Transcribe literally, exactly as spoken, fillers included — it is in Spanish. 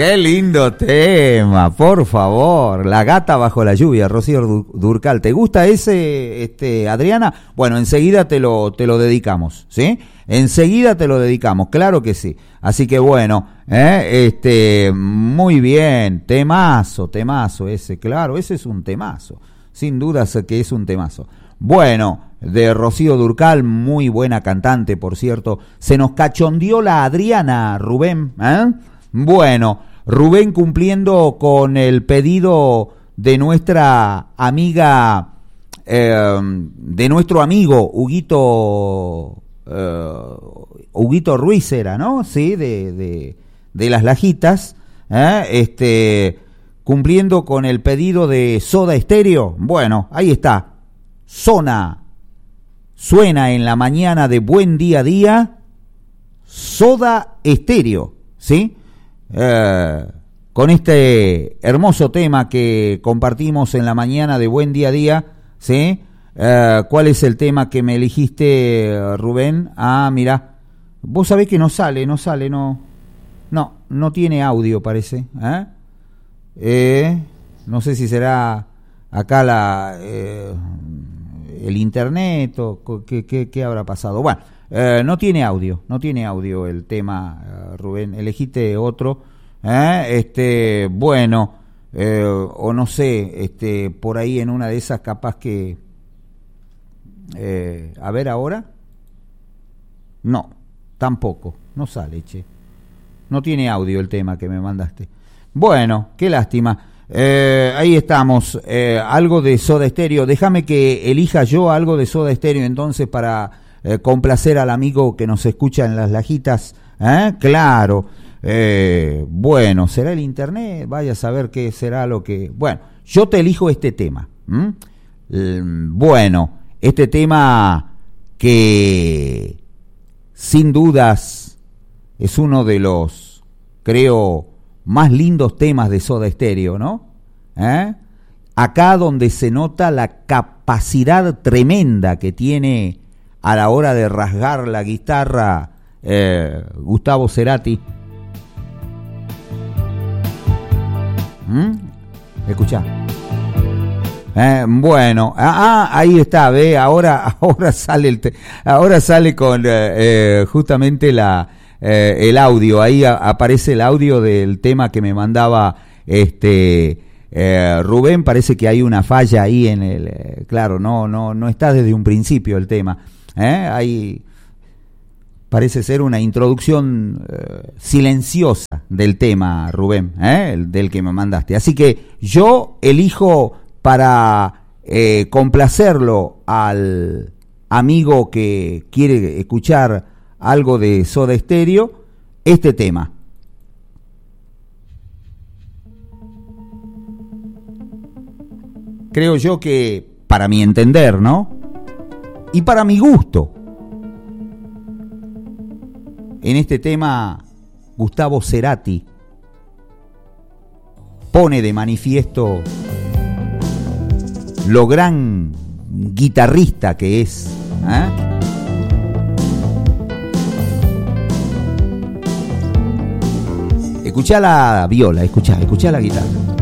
Qué lindo tema, por favor. La gata bajo la lluvia, Rocío Dúrcal. ¿Te gusta ese, este, Adriana? Bueno, enseguida te lo, te lo dedicamos, ¿sí? Enseguida te lo dedicamos, claro que sí. Así que bueno, ¿eh? este, muy bien, temazo, temazo ese, claro, ese es un temazo. Sin dudas que es un temazo. Bueno, de Rocío Dúrcal, muy buena cantante, por cierto. Se nos cachondeó la Adriana, Rubén, ¿eh? Bueno, Rubén cumpliendo con el pedido de nuestra amiga, eh, de nuestro amigo Huguito, eh, Huguito Ruiz era, ¿no? Sí, de, de, de Las Lajitas, ¿eh? Este, cumpliendo con el pedido de Soda Stereo. Bueno, ahí está. Zona, suena en la mañana de Buen Día a Día, Soda Stereo, ¿sí? Eh, con este hermoso tema que compartimos en la mañana de Buen Día a Día, ¿sí? Eh, ¿Cuál es el tema que me elegiste, Rubén? Ah, mira, vos sabés que no sale, no sale, no, no, no tiene audio, parece, ¿eh? Eh, no sé si será acá la... Eh, el internet o qué, qué, qué habrá pasado. Bueno, eh, no tiene audio, no tiene audio el tema, eh, Rubén, elegiste otro, ¿eh? este, bueno, eh, o no sé, este, por ahí en una de esas capaz que, eh, a ver ahora, no, tampoco, no sale, che, no tiene audio el tema que me mandaste. Bueno, qué lástima. Eh, ahí estamos, eh, algo de Soda Stereo. Déjame que elija yo algo de Soda Stereo entonces para eh, complacer al amigo que nos escucha en Las Lajitas, ¿eh? Claro, eh, bueno, ¿será el internet? Vaya a saber qué será lo que... Bueno, yo te elijo este tema, ¿m? Bueno, este tema que sin dudas es uno de los, creo, más lindos temas de Soda Stereo, ¿no? ¿Eh? Acá donde se nota la capacidad tremenda que tiene a la hora de rasgar la guitarra eh, Gustavo Cerati. ¿Mm? Escuchá. Eh, bueno, ah, ah, ahí está, ve, ahora, ahora sale el, te- ahora sale con eh, eh, justamente la Eh, el audio, ahí a, aparece el audio del tema que me mandaba este eh, Rubén. Parece que hay una falla ahí en el, eh, claro, no, no, no está desde un principio el tema, ¿eh? Ahí parece ser una introducción eh, silenciosa del tema, Rubén, ¿eh? El, del que me mandaste. Así que yo elijo para eh, complacerlo al amigo que quiere escuchar algo de Soda Stereo, este tema. Creo yo que, para mi entender, ¿no? Y para mi gusto, en este tema, Gustavo Cerati pone de manifiesto lo gran guitarrista que es, ¿eh? Escuchá la viola, escuchá, escuchá la guitarra.